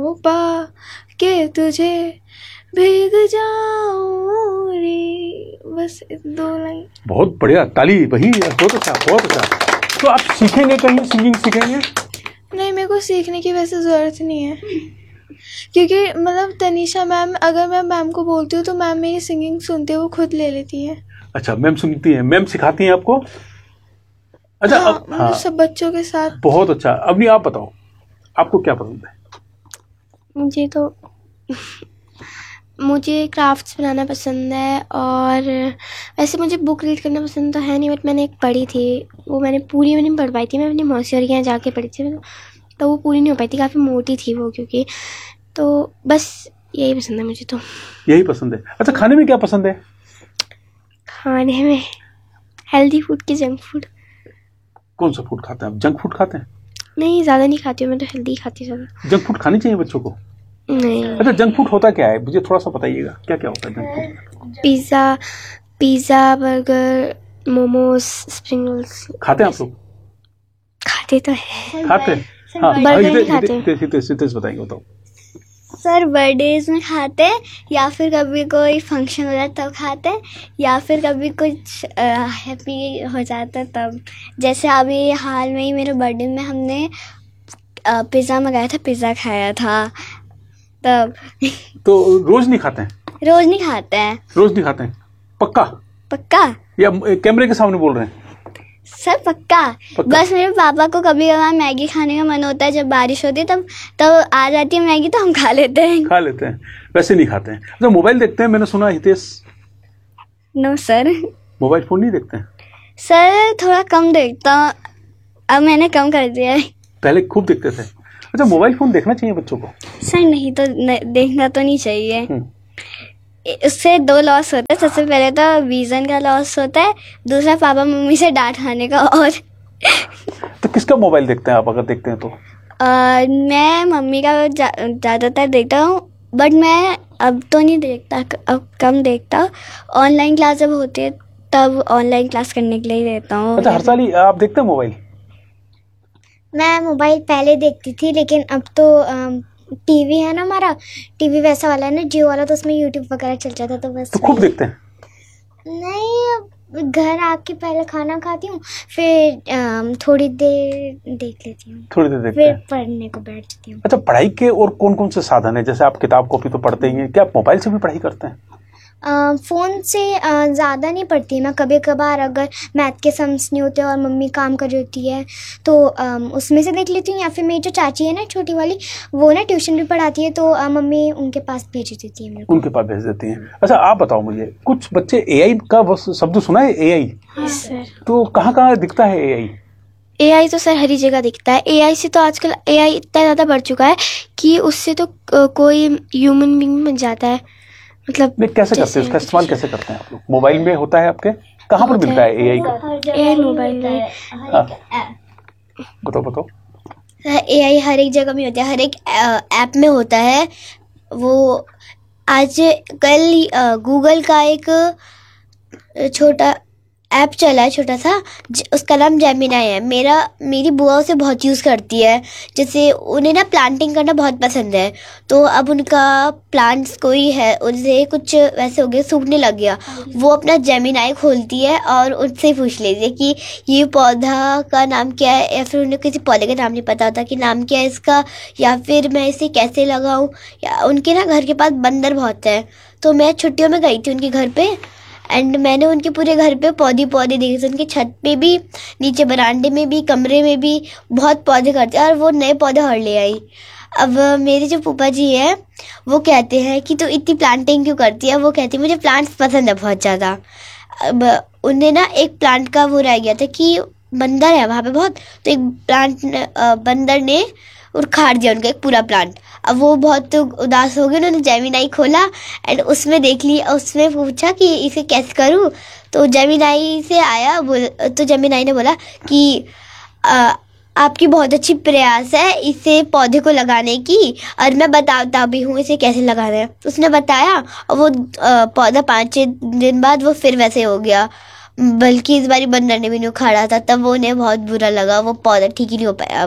पा के तुझे भीग जाऊं रे, बस 2 लाइन। बहुत बढ़िया, ताली वही, बहुत अच्छा बहुत अच्छा। तो आप सीखेंगे कहीं, सिंगिंग सीखेंगे? नहीं, मेरे को सीखने की वैसे ज़रूरत नहीं है, क्योंकि मतलब तनीषा मैम, अगर मैं मैम को बोलती हूँ तो मैम मेरी सिंगिंग सुनते हुए खुद ले लेती है। अच्छा, मैम सुनती हैं, मैम सिखाती हैं आपको? अच्छा, हाँ, अब हाँ, सब बच्चों के साथ। बहुत अच्छा। अभी आप बताओ, आपको क्या पसंद है? मुझे क्राफ्ट्स बनाना पसंद है, और वैसे मुझे बुक रीड करना पसंद तो है नहीं, बट मैंने एक पढ़ी थी, वो मैंने पूरी नहीं पढ़ पाई थी, मैं अपनी मौसी और के यहाँ जाके पढ़ी थी, तो वो पूरी नहीं हो पाई थी, काफ़ी मोटी थी वो, क्योंकि तो बस यही पसंद है मुझे। तो यही पसंद है। अच्छा, खाने में क्या पसंद है? खाने में हेल्दी फूड की जंक फूड। कौन सा फूड खाते हैं आप? जंक फूड खाते हैं? नहीं, ज़्यादा नहीं खाती हूँ मैं, तो हेल्दी खाती हूँ ज़्यादा। जंक फूड खानी चाहिए बच्चों को? नहीं। अच्छा, जंक फूड होता क्या है, मुझे थोड़ा सा बताइएगा, क्या क्या होता है junk food? Pizza, burger, momos, spring rolls. खाते हैं आप लोग? खाते तो है। खाते हैं, हाँ। बर्गर नहीं खाते। हितेश बताएंगे, बताओ। सर, बर्थडेज में खाते हैं, या फिर कभी कोई फंक्शन हो जाता है तब खाते हैं, या फिर कभी कुछ हैप्पी हो जाता है तब। जैसे अभी हाल में ही मेरे बर्थडे में हमने पिज़्ज़ा मंगाया था, पिज़्ज़ा खाया था तब। तो रोज नहीं खाते हैं? रोज नहीं खाते हैं। रोज नहीं खाते हैं, पक्का? पक्का या कैमरे के सामने बोल रहे हैं? सर, पक्का। बस मेरे पापा को कभी कभार मैगी खाने का मन होता है, जब बारिश होती है तब आ जाती है मैगी, तो हम खा लेते हैं। वैसे नहीं खाते हैं। अच्छा, मोबाइल देखते हैं, मैंने सुना Hitesh? No sir. Mobile phone नहीं देखते हैं? सर, थोड़ा कम देखता हूँ, अब मैंने कम कर दिया है। पहले खूब देखते थे। अच्छा, मोबाइल फोन देखना चाहिए बच्चों को? सर, नहीं तो देखना तो नहीं चाहिए। उससे 2 लॉस होता है। सबसे पहले तो विजन का लॉस होता है, दूसरा पापा मम्मी से डांट खाने का। और तो किसका मोबाइल देखते हैं आप, अगर देखते हैं तो? मैं मम्मी का ज़्यादातर देखता हूँ, बट मैं अब तो नहीं देखता, अब कम देखता। ऑनलाइन क्लास जब होती है तब ऑनलाइन क्लास करने के लिए ही देता हूँ। अच्छा, हर्षाली, आप देखते हैं मोबाइल? मैं मोबाइल पहले देखती थी, लेकिन अब तो टीवी है ना, हमारा टीवी वैसा वाला है ना, जियो वाला, तो उसमें यूट्यूब वगैरह चल जाता, तो बस। तो खूब देखते हैं? नहीं, अब घर आके पहले खाना खाती हूँ, फिर थोड़ी देर देख लेती हूँ, थोड़ी देर देखते फिर हैं, पढ़ने को बैठ जाती हूँ। अच्छा, पढ़ाई के और कौन कौन से साधन है? जैसे आप किताब कॉपी तो पढ़ते ही हैं, क्या आप मोबाइल से भी पढ़ाई करते हैं? फ़ोन से ज़्यादा नहीं पढ़ती मैं, कभी कभार अगर मैथ के सम्स नहीं होते और मम्मी काम कर रही होती है तो उसमें से देख लेती हूँ, या फिर मेरी जो चाची है ना, छोटी वाली, वो ना ट्यूशन भी पढ़ाती है, तो मम्मी उनके पास भेज देती है मेरे को। उनके पास भेज देती हैं। अच्छा, आप बताओ मुझे, कुछ बच्चे एआई का शब्द सुना है? एआई तो कहाँ कहाँ दिखता है एआई? एआई तो सर हर ही जगह दिखता है। एआई से तो आजकल एआई इतना ज़्यादा बढ़ चुका है कि उससे तो कोई ह्यूमन बीइंग बन जाता है। मतलब नहीं, कैसे करते हैं उसका इस्तेमाल, कैसे करते हैं आप लोग? मोबाइल में होता है आपके? कहाँ पर मिलता है एआई का? एआई मोबाइल में। बताओ। एआई हर एक जगह में होता है, हर एक ऐप में होता है। वो आज कल गूगल का एक छोटा ऐप चला है, छोटा सा, उसका नाम जेमिनाई है। मेरी बुआ उसे बहुत यूज़ करती है। जैसे उन्हें ना प्लांटिंग करना बहुत पसंद है, तो अब उनका प्लांट्स कोई है, उनसे कुछ वैसे हो गया, सूखने लग गया, वो अपना जेमिनाई खोलती है और उनसे पूछ लेती है कि ये पौधा का नाम क्या है, या फिर उन्हें किसी पौधे का नाम नहीं पता होता कि नाम क्या है इसका, या फिर मैं इसे कैसे लगाऊँ। या उनके ना घर के पास बंदर बहुत है, तो मैं छुट्टियों में गई थी उनके घर पे, एंड मैंने उनके पूरे घर पे पौधे देखे थे। उनके छत पे भी, नीचे बरामदे में भी, कमरे में भी बहुत पौधे करते हैं, और वो नए पौधे और ले आई। अब मेरे जो फूफा जी है, वो कहते हैं कि तू इतनी प्लांटिंग क्यों करती है। वो कहती है मुझे प्लांट्स पसंद है बहुत ज़्यादा। अब उन्हें ना एक प्लांट का वो रह गया था कि बंदर है वहाँ पे बहुत, तो एक प्लांट बंदर ने उखाड़ दिया उनका एक पूरा प्लांट। अब वो बहुत उदास हो गए, उन्होंने जेमिनाई खोला एंड उसमें देख लिया, उसमें पूछा कि इसे कैसे करूँ, तो जेमिनाई से आया, तो जेमिनाई ने बोला कि आपकी बहुत अच्छी प्रयास है इसे पौधे को लगाने की, और मैं बताता भी हूँ इसे कैसे लगाना है। उसने बताया, और वो पौधा 5-6 दिन बाद वो फिर वैसे हो गया, बल्कि इस बारी बंदर ने भी नहीं उखाड़ा था, तब वो उन्हें बहुत बुरा लगा, वो पौधा ठीक ही नहीं हो पाया अब।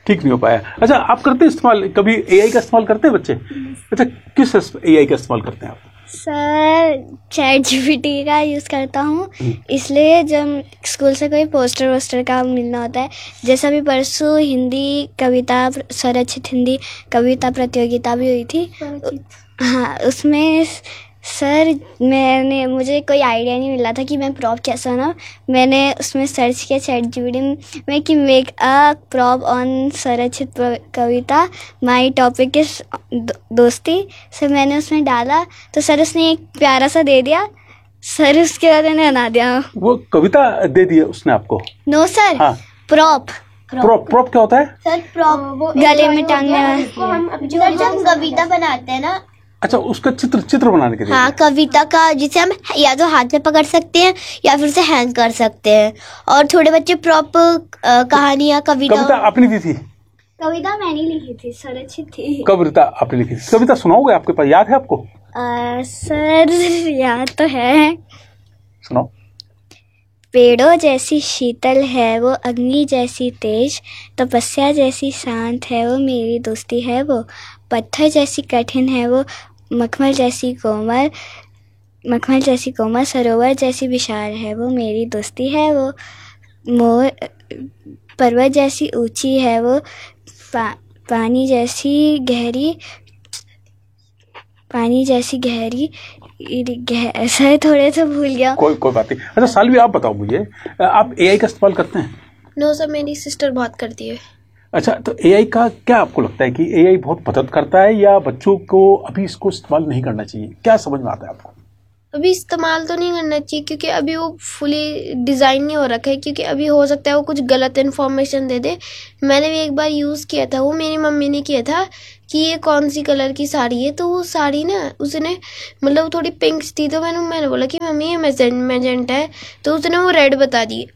ठीक नहीं हो पाया। अच्छा, आप करते हैं इस्तेमाल, कभी एआई का इस्तेमाल करते हैं बच्चे? अच्छा, किस एआई का इस्तेमाल करते हैं आप? सर चैट जीपीटी का यूज़ करता हूँ, इसलिए जब स्कूल से कोई पोस्टर वोस्टर का मिलना होता है, जैसा भी परसों हिंदी कविता स्वरचित हिंदी कविता प्रतियोगिता भी हुई थी। हाँ, उसमें सर मुझे कोई आइडिया नहीं मिला था कि मैं प्रॉप कैसा बनाऊँ। मैंने उसमें सर्च किया चैट जीपीटी में कि make a prop on स्वरचित Kavita, my topic is दोस्ती। सर मैंने उसमें डाला तो सर उसने एक प्यारा सा दे दिया। सर उसके बाद मैंने बना दिया। वो कविता दे दी है उसने आपको? नो सर, हाँ। प्रॉप प्रॉप क्या होता है? सर प्रॉप गले में टांगने वाला। सर जब कविता बनाते हैं ना, अच्छा, उसका चित्र बनाने के लिए? हाँ, कविता का, जिसे हम या तो हाथ में पकड़ सकते हैं या फिर उसे हैंग कर सकते हैं। और थोड़े बच्चे प्रॉप कहानियाँ कविता आपने दी थी? कविता मैंने लिखी थी, स्वरचित थी। कविता आपने लिखी थी? कविता सुनाओगे? आपके पास याद है आपको? सर याद तो है। सुनाओ। पेड़ों जैसी शीतल है वो, अग्नि जैसी तेज, तपस्या जैसी शांत है वो, मेरी दोस्ती है वो। पत्थर जैसी कठिन है वो, मखमल जैसी कोमल, सरोवर जैसी विशाल है वो, मेरी दोस्ती है वो। मोर पर्वत जैसी ऊंची है वो, पानी जैसी गहरी सर थोड़े से भूल गया। कोई बात नहीं। अच्छा सालवी, आप बताओ मुझे, आप एआई का इस्तेमाल करते हैं? नो सर, मेरी सिस्टर बहुत करती है। अच्छा, तो एआई का क्या आपको लगता है कि एआई बहुत मदद करता है या बच्चों को अभी इसको इस्तेमाल नहीं करना चाहिए? क्या समझ में आता है आपको? अभी इस्तेमाल तो नहीं करना चाहिए क्योंकि अभी वो फुली डिज़ाइन नहीं हो रखा है, क्योंकि अभी हो सकता है वो कुछ गलत इन्फॉर्मेशन दे दे। मैंने भी एक बार यूज़ किया था, वो मेरी मम्मी ने किया था कि ये कौन सी कलर की साड़ी है, तो वो साड़ी ना उसने मतलब थोड़ी पिंक थी, तो मैंने बोला कि मम्मी ये मैजेंटा है, तो उसने वो रेड बता दी।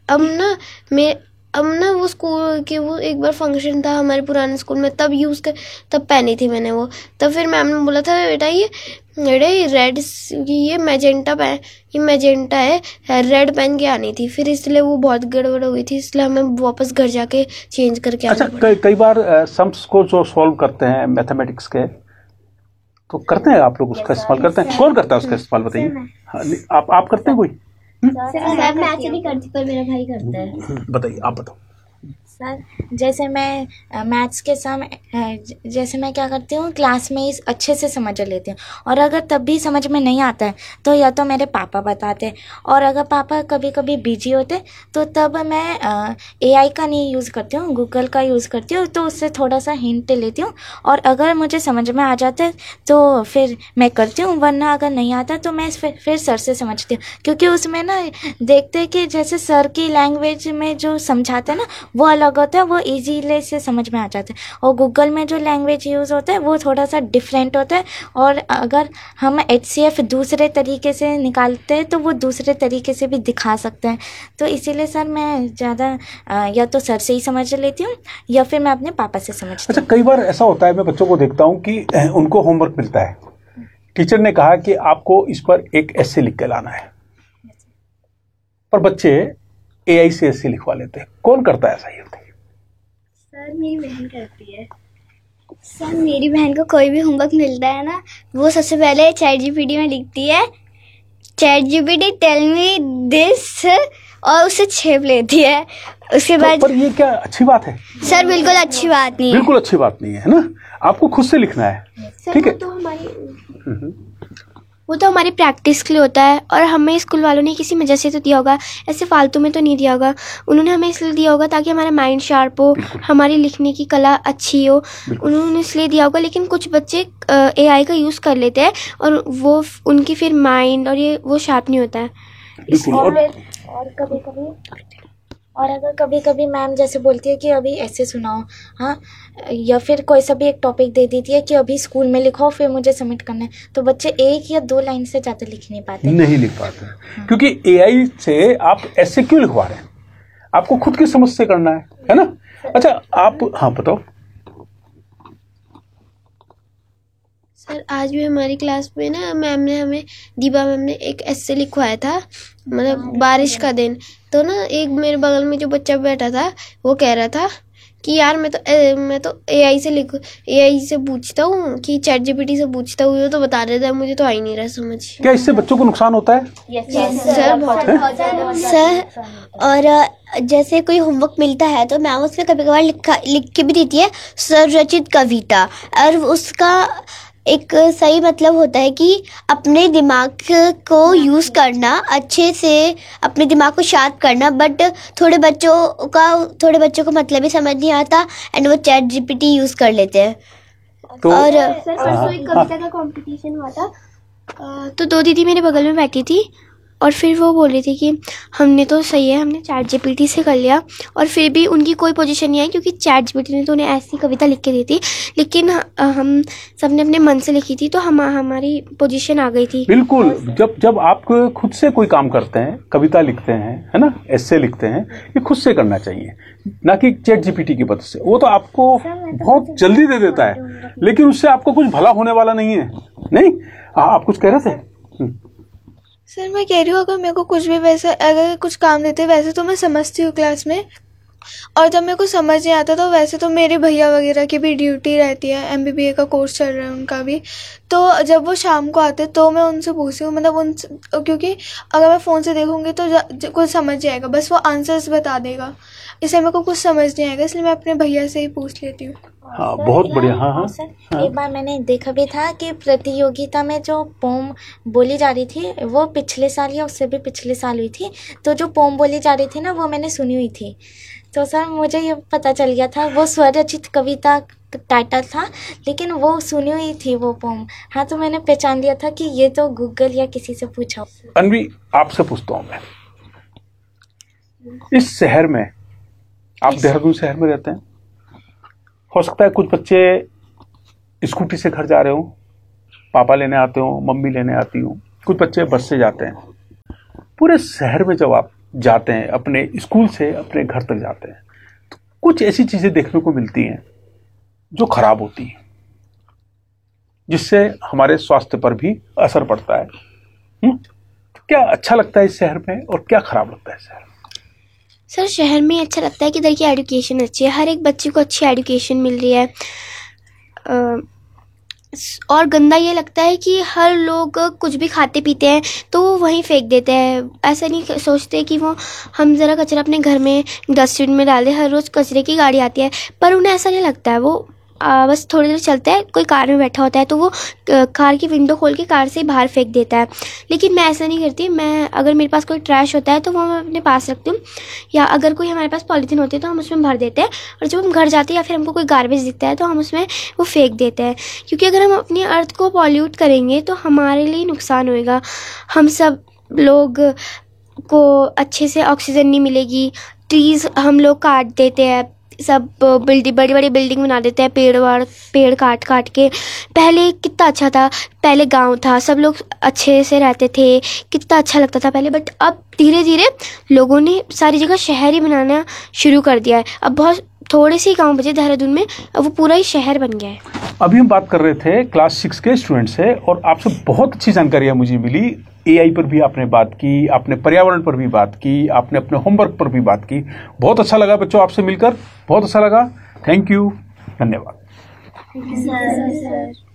अब ना वो स्कूल के, वो एक बार फंक्शन था हमारे पुराने स्कूल में, तब पहनी थी मैंने वो। तब फिर मैम ने बोला था बेटा ये रेड, ये मैजेंटा है, रेड पहन के आनी थी। फिर इसलिए वो बहुत गड़बड़ हो गई थी, इसलिए हमें वापस घर जाके चेंज करके आना पड़ा। अच्छा, कई बार सम्स को जो सॉल्व करते हैं मैथमेटिक्स के, तो करते हैं आप लोग उसका इस्तेमाल करते हैं? कौन करता है उसका इस्तेमाल, बताइए। आप करते हैं कोई? सर मैं ऐसे नहीं करती पर मेरा भाई करता है। बताइए, आप बताओ। सर जैसे मैं मैथ्स के समय जैसे मैं क्या करती हूँ, क्लास में ही अच्छे से समझ लेती हूँ, और अगर तब भी समझ में नहीं आता है तो या तो मेरे पापा बताते हैं, और अगर पापा कभी कभी बिजी होते तो तब मैं एआई का नहीं यूज़ करती हूँ, गूगल का यूज़ करती हूँ, तो उससे थोड़ा सा हिंट लेती हूँ, और अगर मुझे समझ में आ जाता है तो फिर मैं करती हूँ, वरना अगर नहीं आता तो मैं फिर सर से समझती हूँ, क्योंकि उसमें ना देखते हैं कि जैसे सर की लैंग्वेज में जो समझाते हैं ना वो अलग होता है, वो इजीली से समझ में आ जाता है, और गूगल में जो लैंग्वेज यूज़ होता है वो थोड़ा सा डिफरेंट होता है, और अगर हम HCF दूसरे तरीके से निकालते हैं तो वो दूसरे तरीके से भी दिखा सकते हैं। तो इसीलिए सर मैं ज़्यादा या तो सर से ही समझ लेती हूँ या फिर मैं अपने पापा से समझती हूँ। अच्छा, कई बार ऐसा होता है, मैं बच्चों को देखता हूँ कि उनको होमवर्क मिलता है, टीचर ने कहा कि आपको इस पर एक एस्से लिख के लाना है, पर बच्चे एआई से एस्से लिखवा लेते हैं। कौन करता है ऐसा? ये बताइए। सर मेरी बहन करती है। सर मेरी बहन को कोई भी होमवर्क मिलता है ना, वो सबसे पहले चैट जीपीटी में लिखती है, chat GPT tell me this, और उसे छेप लेती है। उसके बाद पर ये क्या अच्छी बात है? सर बिल्कुल अच्छी बात नहीं है। बिल्कुल अच्छी बात नहीं है ना, आपको खुद से लिखना है, ठीक है? वो तो हमारी प्रैक्टिस के लिए होता है, और हमें स्कूल वालों ने किसी मजा से तो दिया होगा, ऐसे फालतू में तो नहीं दिया होगा। उन्होंने हमें इसलिए दिया होगा ताकि हमारा माइंड शार्प हो, हमारी लिखने की कला अच्छी हो, उन्होंने इसलिए दिया होगा। लेकिन कुछ बच्चे एआई का यूज़ कर लेते हैं और वो उनकी फिर माइंड और ये वो शार्प नहीं होता है। और अगर कभी कभी मैम जैसे बोलती है कि अभी ऐसे सुनाओ, हाँ, या फिर कोई सा भी एक टॉपिक दे देती है कि अभी स्कूल में लिखो, फिर मुझे सबमिट करना है, तो बच्चे 1 या 2 लाइन से ज़्यादा लिख नहीं पाते। हाँ। क्योंकि एआई से आप ऐसे क्यों लिखवा रहे हैं? आपको खुद की समझ से करना है ना? अच्छा, आप हाँ बताओ। सर आज भी हमारी क्लास में ना दीपा मैम ने एक एस्से लिखवाया था, मतलब बारिश का दिन। तो ना एक मेरे बगल में जो बच्चा बैठा था वो कह रहा था कि यार मैं तो एआई से पूछता हूँ, कि चैट जीपीटी से पूछता हूँ, ये तो बता देता है, मुझे तो आ ही नहीं रहा समझ। क्या इससे बच्चों को नुकसान होता है? सर, और जैसे कोई होमवर्क मिलता है तो मैम उसमें कभी कभार लिख के भी देती है स्वरचित कविता, और उसका एक सही मतलब होता है कि अपने दिमाग को यूज़ करना, अच्छे से अपने दिमाग को शार्प करना। बट थोड़े बच्चों को मतलब ही समझ नहीं आता एंड वो चैट जीपीटी यूज़ कर लेते हैं। तो और सर परसों एक कविता का कंपटीशन हुआ था, तो दो दीदी मेरे बगल में बैठी थी और फिर वो बोल रही थी कि हमने तो सही है, हमने चैट जीपीटी से कर लिया और फिर भी उनकी कोई पोजीशन नहीं आई, क्योंकि चैट जीपीटी ने तो उन्हें ऐसी कविता लिख के दी थी, लेकिन हम सबने अपने मन से लिखी थी तो हमारी पोजीशन आ गई थी। बिल्कुल, जब आप खुद से कोई काम करते हैं, कविता लिखते हैं, है ना, एस्से लिखते हैं, ये खुद से करना चाहिए, ना कि चैट जीपीटी की मदद से। वो तो आपको बहुत जल्दी दे देता है, लेकिन उससे आपको कुछ भला होने वाला नहीं है। नहीं, आप कुछ कह रहे थे? सर मैं कह रही हूँ, अगर मेरे को कुछ भी वैसे, अगर कुछ काम देते वैसे तो मैं समझती हूँ क्लास में, और जब मेरे को समझ नहीं आता तो वैसे तो मेरे भैया वगैरह की भी ड्यूटी रहती है, एमबीबीए का कोर्स चल रहा है उनका भी, तो जब वो शाम को आते तो मैं उनसे पूछती हूँ, मतलब उनसे, क्योंकि अगर मैं फ़ोन से देखूँगी तो कुछ समझ जाएगा, बस वो आंसर्स बता देगा, इसलिए मेरे को कुछ समझ नहीं आएगा, इसलिए मैं अपने भैया से ही पूछ लेती हूँ। हाँ, बहुत बढ़िया। हाँ सर, हाँ। एक बार मैंने देखा भी था कि प्रतियोगिता में जो पोम बोली जा रही थी वो पिछले साल या उससे भी पिछले साल हुई थी, तो जो पोम बोली जा रही थी ना वो मैंने सुनी हुई थी, तो सर मुझे ये पता चल गया था वो स्वरचित कविता टाइटल था, लेकिन वो सुनी हुई थी वो पोम। हाँ, तो मैंने पहचान लिया था कि ये तो गूगल या किसी से पूछा। अनवी, आपसे पूछता हूँ मैं, इस शहर में, आप देहरादून शहर में रहते हैं, हो सकता है कुछ बच्चे स्कूटी से घर जा रहे हो, पापा लेने आते हो, मम्मी लेने आती हो, कुछ बच्चे बस से जाते हैं। पूरे शहर में जब आप जाते हैं, अपने स्कूल से अपने घर तक जाते हैं, तो कुछ ऐसी चीजें देखने को मिलती हैं जो खराब होती हैं, जिससे हमारे स्वास्थ्य पर भी असर पड़ता है। तो क्या अच्छा लगता है इस शहर में और क्या खराब लगता है इस शहर में? सर शहर में अच्छा लगता है कि इधर की एजुकेशन अच्छी है, हर एक बच्चे को अच्छी एजुकेशन मिल रही है, और गंदा ये लगता है कि हर लोग कुछ भी खाते पीते हैं तो वो वहीं फेंक देते हैं, ऐसा नहीं सोचते कि वो हम ज़रा कचरा अपने घर में डस्टबिन में डाल दें। हर रोज़ कचरे की गाड़ी आती है पर उन्हें ऐसा नहीं लगता है, वो बस थोड़ी देर चलता है, कोई कार में बैठा होता है तो वो कार की विंडो खोल के कार से बाहर फेंक देता है। लेकिन मैं ऐसा नहीं करती, मैं अगर मेरे पास कोई ट्रैश होता है तो वो मैं अपने पास रखती हूँ, या अगर कोई हमारे पास पॉलीथीन होती है तो हम उसमें भर देते हैं, और जब हम घर जाते हैं या फिर हमको कोई गार्बेज दिखता है तो हम उसमें वो फेंक देते हैं। क्योंकि अगर हम अपनी अर्थ को पॉल्यूट करेंगे तो हमारे लिए नुकसान होएगा, हम सब लोग को अच्छे से ऑक्सीजन नहीं मिलेगी, ट्रीज़ हम लोग काट देते हैं, सब बड़ी बड़ी बिल्डिंग बना देते हैं पेड़ काट के। पहले कितना अच्छा था, पहले गांव था, सब लोग अच्छे से रहते थे, कितना अच्छा लगता था पहले, बट अब धीरे धीरे लोगों ने सारी जगह शहर ही बनाना शुरू कर दिया है। अब बहुत थोड़े से गांव बचे देहरादून में, अब वो पूरा ही शहर बन गया है। अभी हम बात कर रहे थे क्लास 6 के स्टूडेंट से, और आपसे बहुत अच्छी जानकारियां मुझे मिली। एआई पर भी आपने बात की, आपने पर्यावरण पर भी बात की, आपने अपने होमवर्क पर भी बात की। बहुत अच्छा लगा बच्चों आपसे मिलकर, बहुत अच्छा लगा। थैंक यू, धन्यवाद।